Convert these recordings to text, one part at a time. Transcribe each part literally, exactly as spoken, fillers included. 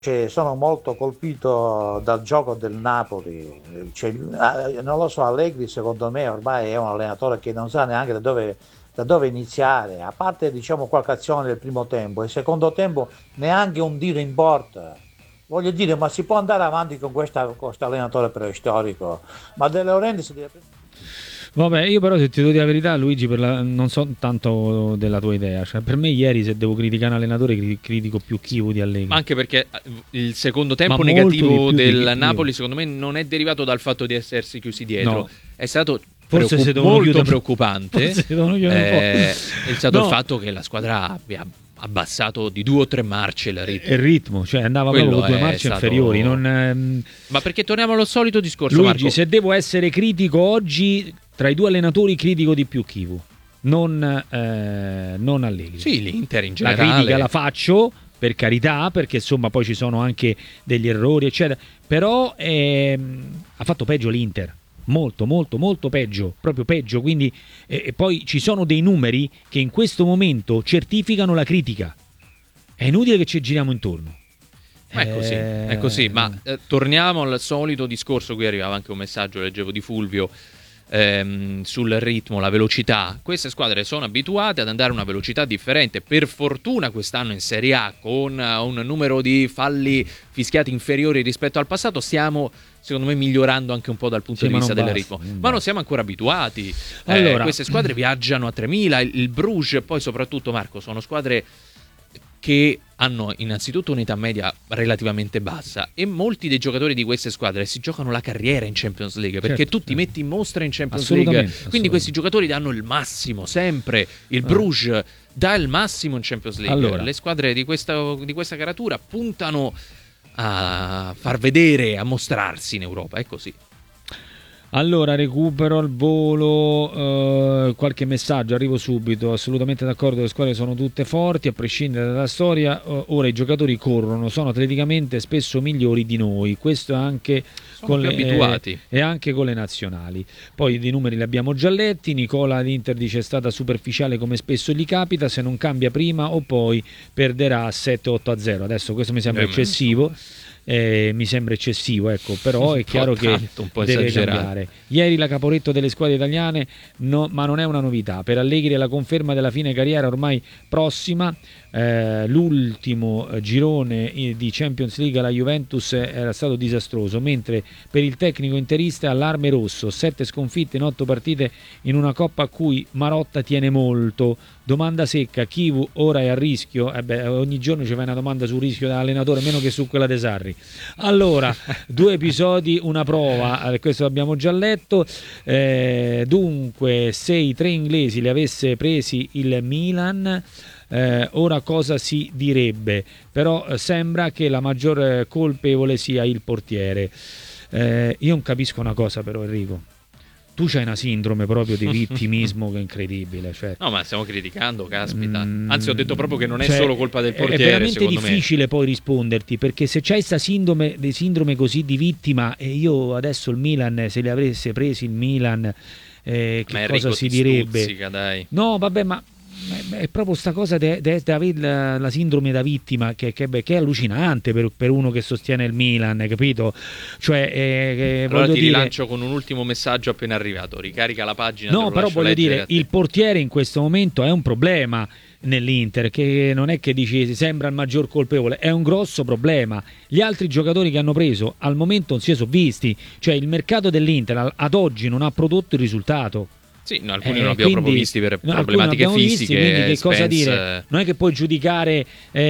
Cioè, sono molto colpito dal gioco del Napoli. Cioè, eh, non lo so, Allegri secondo me ormai è un allenatore che non sa neanche da dove, da dove iniziare, a parte diciamo qualche azione del primo tempo, e secondo tempo neanche un tiro in porta. Voglio dire, ma si può andare avanti con questa, con questo allenatore preistorico? Ma De Laurentiis si deve prendere. Vabbè, io però se ti devo dire la verità, Luigi, per la- non so tanto della tua idea. Cioè, per me ieri se devo criticare un allenatore cri- critico più Chivu di Ma Allegri. anche perché eh, il secondo Ma tempo molto di negativo più di del Chivu. Napoli, secondo me, non è derivato dal fatto di essersi chiusi dietro, No, è stato forse preoccup- si devono molto chiudere. preoccupante. Forse si devono chiudere un Eh, è stato po'. il No, fatto che la squadra abbia abbassato di due o tre marce il ritmo. il ritmo, cioè andava proprio Quello con due è marce stato- inferiori. Non, ehm, Ma perché torniamo allo solito discorso, Luigi, Marco? se devo essere critico oggi, tra i due allenatori critico di più Chivu, non, eh, non Allegri. Sì, l'Inter in La generale. critica la faccio, per carità, perché insomma poi ci sono anche degli errori, eccetera. Però ehm, ha fatto peggio l'Inter. Molto, molto, molto peggio, proprio peggio. Quindi, eh, e poi ci sono dei numeri che in questo momento certificano la critica. È inutile che ci giriamo intorno. Ma è così, Eh, è così. Ma eh, torniamo al solito discorso. Qui arrivava anche un messaggio, leggevo di Fulvio, ehm, sul ritmo, la velocità. Queste squadre sono abituate ad andare a una velocità differente. Per fortuna quest'anno in Serie A, con eh, un numero di falli fischiati inferiori rispetto al passato, stiamo secondo me migliorando anche un po' dal punto Sì, di ma vista non del basta, ritmo. non Ma basta. non siamo ancora abituati. Eh, Allora- queste squadre viaggiano a tremila. Il, il Bruges, poi soprattutto, Marco, sono squadre che hanno innanzitutto un'età media relativamente bassa e molti dei giocatori di queste squadre si giocano la carriera in Champions League, perché Certo, tu ti certo. metti in mostra in Champions Assolutamente, League, quindi assolutamente. questi giocatori danno il massimo sempre. Il Bruges dà il massimo in Champions League. Allora. Le squadre di questa, di questa caratura puntano a far vedere, a mostrarsi in Europa, è così. Allora, recupero al volo eh, qualche messaggio, arrivo subito. Assolutamente d'accordo, le squadre sono tutte forti, a prescindere dalla storia. Eh, ora i giocatori corrono, sono atleticamente spesso migliori di noi. Questo anche Sono più le, abituati. eh, e anche con le nazionali. Poi dei numeri li abbiamo già letti. Nicola l'Inter dice è stata superficiale come spesso gli capita, se non cambia prima o poi perderà sette otto a zero. Adesso questo mi sembra Eh, ma eccessivo. Eh, mi sembra eccessivo, ecco, però è Un po' chiaro che tanto, un po' deve esagerato. cambiare. Ieri la caporetto delle squadre italiane, no, ma non è una novità. Per Allegri è la conferma della fine carriera ormai prossima. Eh, l'ultimo eh, girone eh, di Champions League alla Juventus era stato disastroso, mentre per il tecnico interista allarme rosso, sette sconfitte in otto partite in una coppa a cui Marotta tiene molto. Domanda secca, Chivu ora è a rischio? Eh beh, ogni giorno ci fa una domanda sul rischio dell'allenatore, meno che su quella de Sarri. Allora, due episodi, una prova, eh, questo l'abbiamo già letto. Eh, dunque, se i tre inglesi li avesse presi il Milan, eh, ora cosa si direbbe? Però eh, sembra che la maggior eh, colpevole sia il portiere. Eh, io non capisco una cosa però, Enrico. Tu c'hai una sindrome proprio di vittimismo che è incredibile. Cioè, No, ma stiamo criticando, caspita. Mm, Anzi, ho detto proprio che non è cioè, solo colpa del è- portiere, È veramente secondo me. difficile poi risponderti, perché se c'hai questa sindrome, di sindrome così di vittima, e io adesso il Milan, se li avesse presi il Milan, eh, che Ma cosa Enrico si ti direbbe? stuzzica, dai. No, vabbè, ma ma è proprio sta cosa di avere la, la sindrome da vittima che, che- che è allucinante per, per uno che sostiene il Milan, capito? Cioè, eh, che Allora voglio ti dire, rilancio con un ultimo messaggio appena arrivato. Ricarica la pagina. te no, lo però lascio voglio leggere dire, a te. il portiere in questo momento è un problema nell'Inter, che non è che dici sembra il maggior colpevole, è un grosso problema. Gli altri giocatori che hanno preso al momento non si sono visti, cioè il mercato dell'Inter al- ad oggi non ha prodotto il risultato. Sì, no, alcuni Eh, non abbiamo quindi- proprio visti per no, alcuni non problematiche abbiamo visti, fisiche. quindi che cosa Spence, dire? Non è che puoi giudicare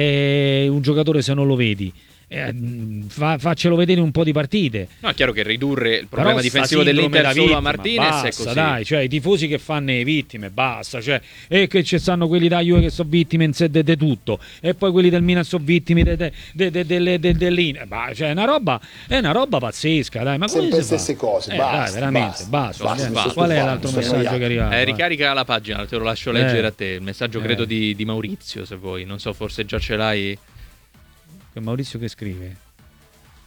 eh, un giocatore se non lo vedi. Eh, fa- faccelo vedere un po' di partite. No, è chiaro che ridurre il Però problema sta difensivo sindrome dell'Inter da solo a vittima, Martinez basta, è così. dai, cioè i tifosi che fanno le vittime, basta, cioè, e che ci stanno quelli da Juve che sono vittime in sé di tutto, e poi quelli del Milan sono vittime de, de, de, de, delle- de- dell'Inter. Bah, cioè, è una roba, è una roba pazzesca, dai, ma come Sempre si fa? stesse cose, Eh, basta, dai, veramente, basta, basta. basta, eh. basta, Qual è basta, l'altro sono messaggio noiato. che arriva? Eh, ricarica la pagina, te lo lascio leggere Eh. a te. Il messaggio Eh. credo di, di Maurizio, se vuoi. Non so, forse già ce l'hai. Che Maurizio che scrive?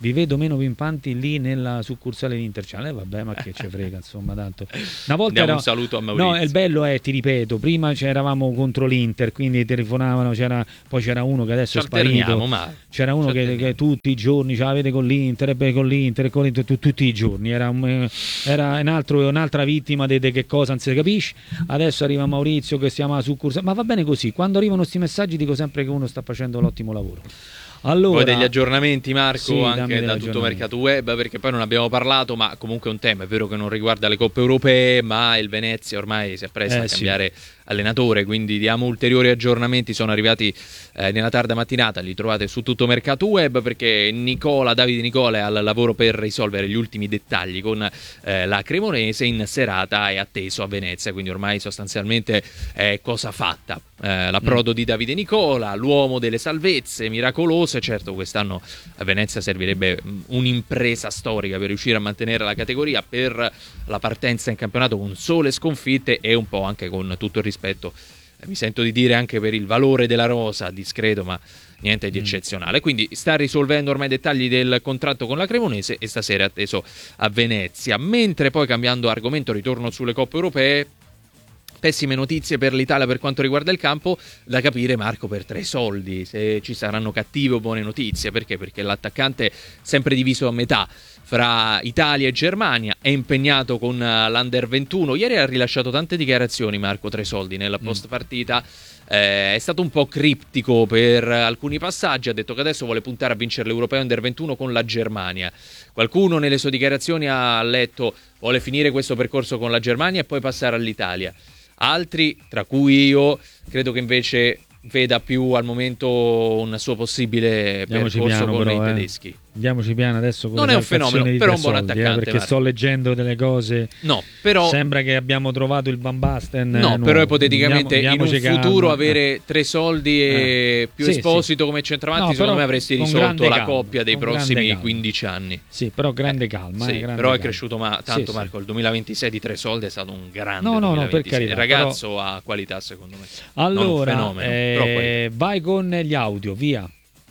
vi vedo meno pimpanti lì nella succursale di Inter. Cioè, eh, vabbè, ma che ce frega, insomma, tanto. Una volta era... un saluto a Maurizio. No, il bello è, ti ripeto, prima c'eravamo contro l'Inter, quindi telefonavano, c'era... poi c'era uno che adesso è sparito. Ma... C'era uno che, che tutti i giorni ce l'avete con l'Inter, e beh, con l'Inter, e con l'Inter, tu, tutti i giorni. Era, un, era un altro, un'altra vittima di che cosa non si capisce. Adesso arriva Maurizio che si chiama succursale. Ma va bene così, quando arrivano questi messaggi dico sempre che uno sta facendo l'ottimo lavoro. Allora, poi degli aggiornamenti, Marco, sì, anche da tutto mercato web, perché poi non abbiamo parlato, ma comunque è un tema, è vero che non riguarda le coppe europee, ma il Venezia ormai si appresta eh, a cambiare sì. allenatore, quindi diamo ulteriori aggiornamenti, sono arrivati eh, nella tarda mattinata, li trovate su tutto mercato web, perché Nicola, Davide Nicola è al lavoro per risolvere gli ultimi dettagli con eh, la Cremonese, in serata è atteso a Venezia, quindi ormai sostanzialmente è cosa fatta. Eh, l'approdo mm. di Davide Nicola, l'uomo delle salvezze miracolose. Certo, quest'anno a Venezia servirebbe un'impresa storica per riuscire a mantenere la categoria, per la partenza in campionato con sole sconfitte e un po' anche, con tutto il rispetto, eh, mi sento di dire, anche per il valore della rosa, discreto ma niente di mm. eccezionale. Quindi sta risolvendo ormai i dettagli del contratto con la Cremonese e stasera è atteso a Venezia. Mentre poi, cambiando argomento, ritorno sulle coppe europee. Pessime notizie per l'Italia per quanto riguarda il campo, da capire, Marco, per tre soldi, se ci saranno cattive o buone notizie. Perché? Perché l'attaccante, sempre diviso a metà fra Italia e Germania, è impegnato con l'Under ventuno. Ieri ha rilasciato tante dichiarazioni, Marco Tre Soldi, nella post partita. Eh, è stato un po' criptico per alcuni passaggi, ha detto che adesso vuole puntare a vincere l'Europeo Under ventuno con la Germania. Qualcuno nelle sue dichiarazioni ha letto vuole finire questo percorso con la Germania e poi passare all'Italia. Altri, tra cui io, credo che invece veda più al momento un suo possibile Andiamoci percorso piano, con però, i eh. tedeschi. Andiamoci piano adesso con non le è un fenomeno, però un buon soldi, attaccante, eh, perché Marco. sto leggendo delle cose. No, però sembra che abbiamo trovato il Van Basten. No, eh, però no. ipoteticamente Diamo, in un calma. futuro avere Tre Soldi e eh. più sì, Esposito sì. come centravanti, no, secondo me avresti risolto la calma, coppia dei prossimi quindici anni. Sì, però grande calma. Sì, eh, grande però calma. è cresciuto ma, tanto, sì, Marco. sì. Il duemilaventisei di Tre Soldi è stato un grande no, no, no, per duemilaventisei. carità, Il ragazzo però... ha qualità, secondo me. Allora, non un fenomeno, eh, vai con gli audio, via.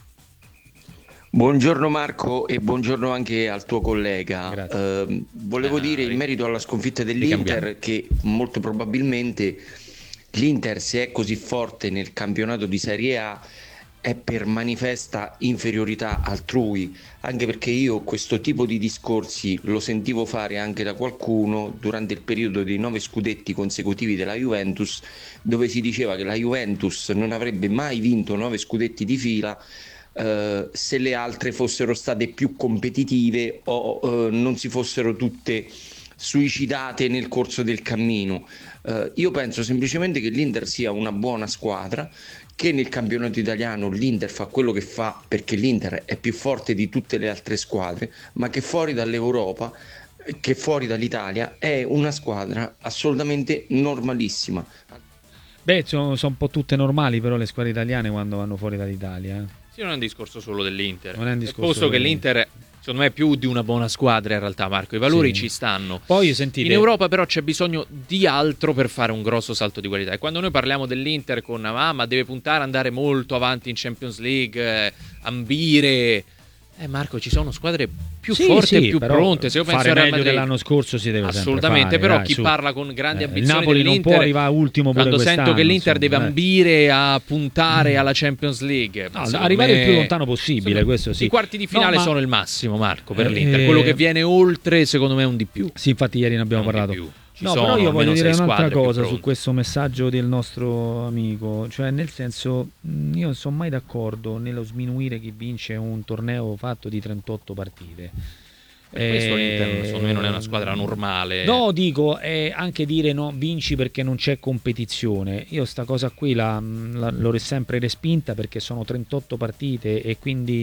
Buongiorno Marco e buongiorno anche al tuo collega. Eh, volevo ah, dire in merito alla sconfitta dell'Inter che molto probabilmente l'Inter, se è così forte nel campionato di Serie A, è per manifesta inferiorità altrui, anche perché io questo tipo di discorsi lo sentivo fare anche da qualcuno durante il periodo dei nove scudetti consecutivi della Juventus, dove si diceva che la Juventus non avrebbe mai vinto nove scudetti di fila Uh, se le altre fossero state più competitive o uh, non si fossero tutte suicidate nel corso del cammino. Uh, io penso semplicemente che l'Inter sia una buona squadra, che nel campionato italiano l'Inter fa quello che fa perché l'Inter è più forte di tutte le altre squadre, ma che fuori dall'Europa, che fuori dall'Italia è una squadra assolutamente normalissima. Beh, sono, sono un po' tutte normali però le squadre italiane quando vanno fuori dall'Italia, eh. Sì, non è un discorso solo dell'Inter. Non è un discorso posto che l'Inter, secondo me, è più di una buona squadra in realtà, Marco. I valori sì. ci stanno. Poi sentite... In Europa però c'è bisogno di altro per fare un grosso salto di qualità. E quando noi parliamo dell'Inter con ah, ma deve puntare ad andare molto avanti in Champions League, eh, ambire... Eh Marco, ci sono squadre più sì, forti sì, e più pronte. Se io penso fare a Real meglio Madrid, dell'anno scorso si deve assolutamente, sempre fare, però dai, chi su. parla con grandi eh, ambizioni il Napoli dell'Inter, non può arrivare ultimo pure quando sento che l'Inter insomma, deve eh. ambire a puntare alla Champions League, no, arrivare me... il più lontano possibile, questo sì. I quarti di finale no, ma... sono il massimo, Marco, per eh, l'Inter. Quello che viene oltre, secondo me, è un di più. Sì, infatti ieri ne abbiamo non parlato. Ci no, sono, però io voglio dire un'altra cosa su pronte. questo messaggio del nostro amico, cioè nel senso, io non sono mai d'accordo nello sminuire chi vince un torneo fatto di trentotto partite. Per questo l'Inter secondo me non è una squadra normale. No, dico, è anche dire no, vinci perché non c'è competizione. Io sta cosa qui la, la, l'ho sempre respinta perché sono trentotto partite e quindi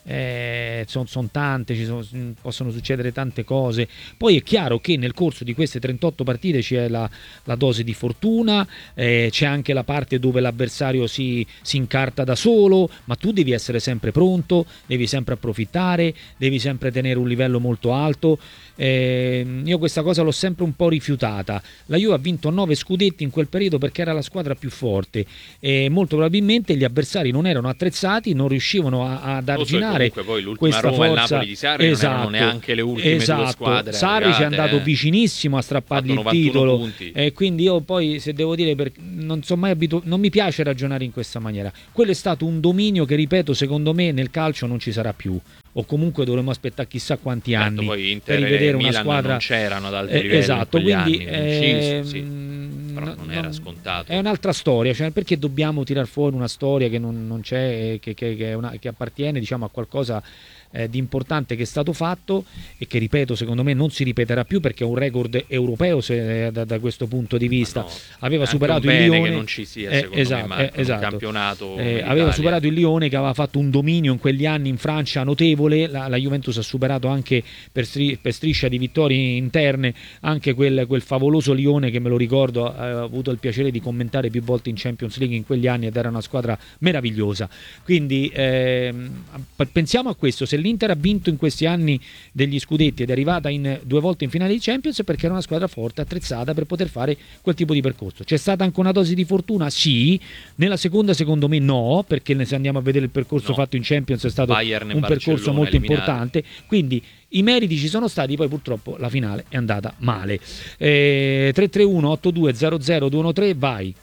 eh, sono son tante, ci sono, possono succedere tante cose. Poi è chiaro che nel corso di queste trentotto partite c'è la, la dose di fortuna, eh, c'è anche la parte dove l'avversario si, si incarta da solo, ma tu devi essere sempre pronto, devi sempre approfittare, devi sempre tenere un livello molto alto. Eh, io questa cosa l'ho sempre un po' rifiutata. La Juve ha vinto nove scudetti in quel periodo perché era la squadra più forte e molto probabilmente gli avversari non erano attrezzati, non riuscivano a, ad arginare compensare poi l'ultima questa Roma forza. e il Napoli di Sarri esatto, non erano neanche le ultime esatto. due squadre Sarri ci è arrivate, andato eh. vicinissimo a strappargli il titolo punti. e quindi io poi, se devo dire, per, non so mai abitu- non mi piace ragionare in questa maniera. Quello è stato un dominio che, ripeto, secondo me nel calcio non ci sarà più, o comunque dovremmo aspettare chissà quanti certo, anni poi Inter per rivedere e una Milan squadra. non c'erano ad alti eh, livelli esatto, in quegli quindi anni, eh, sì, sì, però non era scontato. È un'altra storia, cioè perché dobbiamo tirar fuori una storia che non, non c'è, che, che, che, è una, che appartiene, diciamo, a qualcosa eh, di importante che è stato fatto e che, ripeto, secondo me non si ripeterà più, perché è un record europeo, se, da, da questo punto di vista. No, aveva superato il bene Lione, che non ci sia, eh, secondo esatto, me, Marco, eh, esatto. un campionato eh, in aveva Italia. superato il Lione, che aveva fatto un dominio in quegli anni in Francia notevole. La, la Juventus ha superato anche per, stri- per striscia di vittorie interne anche quel, quel favoloso Lione, che me lo ricordo, ho avuto il piacere di commentare più volte in Champions League in quegli anni, ed era una squadra meravigliosa. Quindi ehm, pensiamo a questo: se l'Inter ha vinto in questi anni degli scudetti ed è arrivata in due volte in finale di Champions, perché era una squadra forte, attrezzata per poter fare quel tipo di percorso. C'è stata anche una dose di fortuna? Sì. Nella seconda secondo me no, perché se andiamo a vedere il percorso no. fatto in Champions è stato Bayern e un percorso Barcellona molto eliminati. importante, quindi i meriti ci sono stati, poi purtroppo la finale è andata male. eh, tre tre uno otto due zero zero due uno tre, vai.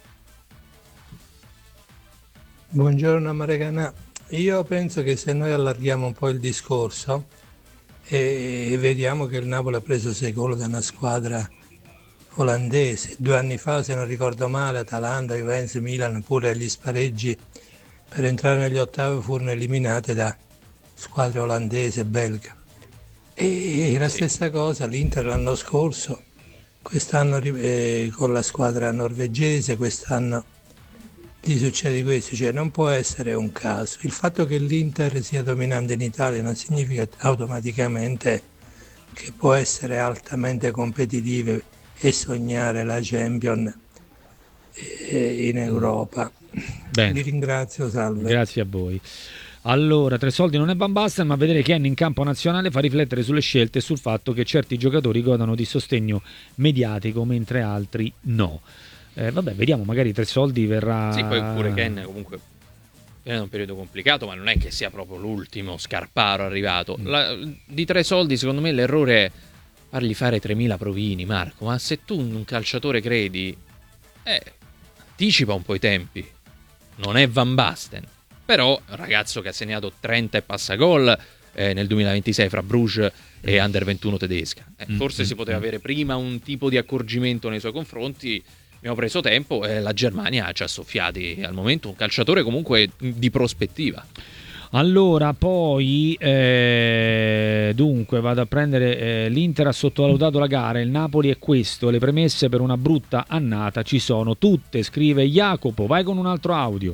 Buongiorno Maregana, io penso che se noi allarghiamo un po' il discorso e vediamo che il Napoli ha preso sei gol da una squadra olandese, due anni fa, se non ricordo male, Atalanta, Juventus, Milan, pure gli spareggi per entrare negli ottavi furono eliminate da squadre olandese e belga. E la stessa cosa l'Inter l'anno scorso, quest'anno eh, con la squadra norvegese, quest'anno gli succede questo, cioè non può essere un caso. Il fatto che l'Inter sia dominante in Italia non significa automaticamente che può essere altamente competitiva e sognare la Champions in Europa. Bene. Vi ringrazio, salve. Grazie a voi. Allora, tre soldi non è Van Basten, ma vedere Ken in campo nazionale fa riflettere sulle scelte e sul fatto che certi giocatori godano di sostegno mediatico mentre altri no. Eh, vabbè, vediamo, magari tre soldi verrà. Sì, poi pure Ken comunque è un periodo complicato, ma non è che sia proprio l'ultimo Scarparo arrivato. La, di tre soldi, secondo me, l'errore è fargli fare tremila provini, Marco. Ma se tu in un calciatore credi, eh, anticipa un po' i tempi. Non è Van Basten, però un ragazzo che ha segnato trenta e passa gol eh, nel duemilaventisei fra Bruges e Under ventuno tedesca. Eh, forse mm, si poteva mm. avere prima un tipo di accorgimento nei suoi confronti. Abbiamo preso tempo e la Germania ci ha soffiati al momento un calciatore comunque di prospettiva. Allora, poi eh, dunque vado a prendere eh, l'Inter ha sottovalutato la gara, il Napoli è questo, le premesse per una brutta annata ci sono tutte, scrive Jacopo. Vai con un altro audio.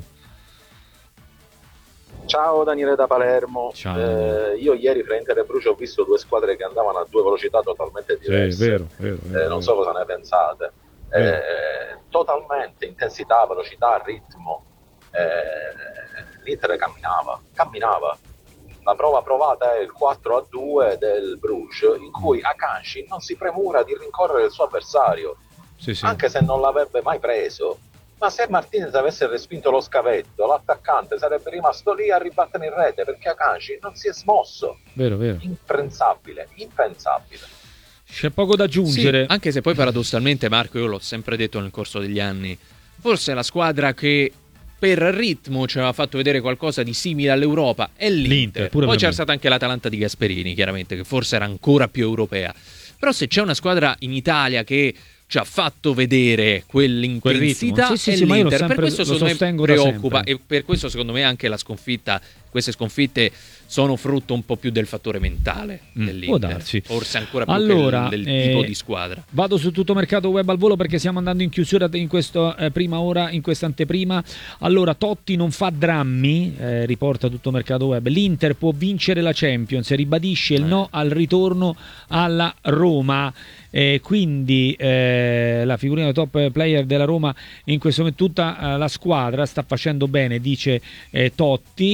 Ciao Daniele da Palermo. Ciao. Eh, io ieri fra Inter e Bruce ho visto due squadre che andavano a due velocità totalmente diverse. Sì, vero, vero, vero, eh, non so cosa ne pensate. Eh, totalmente intensità, velocità, ritmo. Eh, L'Inter camminava, camminava. La prova provata è il quattro a due del Bruges, in cui Akanji non si premura di rincorrere il suo avversario, sì, sì. anche se non l'avrebbe mai preso. Ma se Martinez avesse respinto lo scavetto, l'attaccante sarebbe rimasto lì a ribattere in rete, perché Akanji non si è smosso. Vero, vero. Impensabile, impensabile. C'è poco da aggiungere. Sì, anche se poi paradossalmente, Marco, io l'ho sempre detto nel corso degli anni, forse la squadra che per ritmo ci aveva fatto vedere qualcosa di simile all'Europa è l'Inter. L'Inter pure poi c'era stata anche l'Atalanta di Gasperini, chiaramente, che forse era ancora più europea. Però se c'è una squadra in Italia che ci ha fatto vedere quell'intensità Quel sì, sì, è sì, ma io l'Inter. sempre, Per questo secondo me preoccupa, e per questo secondo me anche la sconfitta, queste sconfitte sono frutto un po' più del fattore mentale mm, dell'Inter, può darsi. Forse ancora più allora, che del, del eh, tipo di squadra. Vado su Tutto Mercato Web al volo perché stiamo andando in chiusura in questa eh, prima ora, in questa anteprima. Allora, Totti non fa drammi, eh, riporta Tutto Mercato Web. L'Inter può vincere la Champions, ribadisce il eh. no al ritorno alla Roma. Eh, quindi eh, la figurina top player della Roma in questo momento, tutta eh, la squadra sta facendo bene, dice eh, Totti. Eh,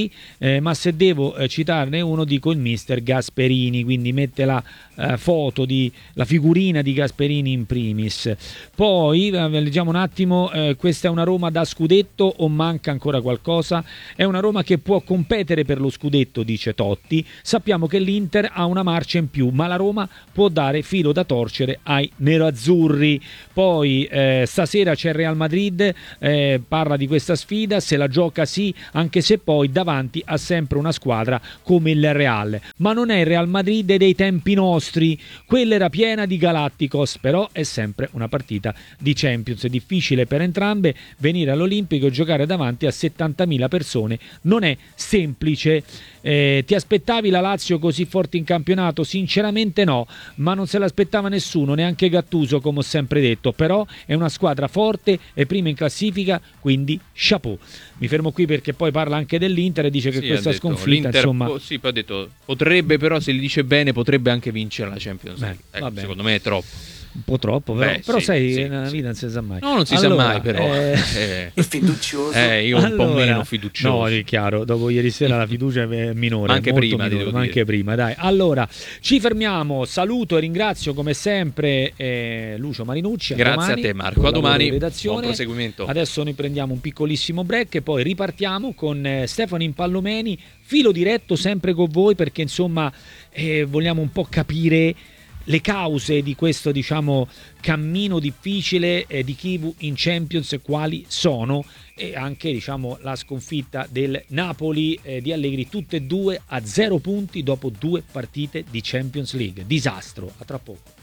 eh, ma se devo eh, citarne uno dico il mister Gasperini, quindi mette la eh, foto di la figurina di Gasperini in primis. Poi eh, leggiamo un attimo, eh, questa è una Roma da scudetto o manca ancora qualcosa? È una Roma che può competere per lo scudetto, dice Totti. Sappiamo che l'Inter ha una marcia in più, ma la Roma può dare filo da torcere ai nerazzurri. Poi eh, stasera c'è il Real Madrid, eh, parla di questa sfida, se la gioca sì, anche se poi davanti ha sempre una squadra come il Real, ma non è il Real Madrid dei tempi nostri, quella era piena di Galacticos, però è sempre una partita di Champions, è difficile per entrambe, venire all'Olimpico e giocare davanti a settantamila persone non è semplice. Eh, ti aspettavi la Lazio così forte in campionato? Sinceramente no, ma non se l'aspettava nessuno, neanche Gattuso, come ho sempre detto, però è una squadra forte, è prima in classifica, quindi chapeau. Mi fermo qui perché poi parla anche dell'Inter e dice che sì, questa detto, sconfitta insomma po- sì, poi ha detto potrebbe, però se li dice bene potrebbe anche vincere la Champions League. Beh, ecco, secondo me è troppo. un po' troppo, però, Beh, però sì, sai, sì, nella sì. vita non si sa mai. No, non si allora, sa mai, però. Eh... Eh, è fiducioso. Eh, io un allora, po' meno fiducioso. No, è chiaro, dopo ieri sera la fiducia è minore. Ma anche molto prima, minore, devo ma dire. anche prima, dai. Allora, ci fermiamo. Saluto e ringrazio come sempre eh, Lucio Marinucci. A Grazie domani, a te, Marco. con A la loro domani. redazione. Buon proseguimento. Adesso noi prendiamo un piccolissimo break e poi ripartiamo con eh, Stefano Impallomeni, filo diretto sempre con voi, perché insomma eh, vogliamo un po' capire le cause di questo, diciamo, cammino difficile eh, di Kivu in Champions, quali sono, e anche, diciamo, la sconfitta del Napoli eh, di Allegri, tutte e due a zero punti dopo due partite di Champions League. Disastro. A tra poco.